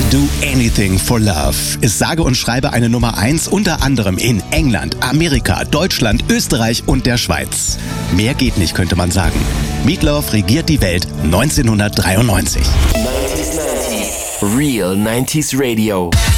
Do Anything for Love ist sage und schreibe eine Nummer 1 unter anderem in England, Amerika, Deutschland, Österreich und der Schweiz. Mehr geht nicht, könnte man sagen. Meatloaf regiert die Welt 1993. 90s Real 90s Radio.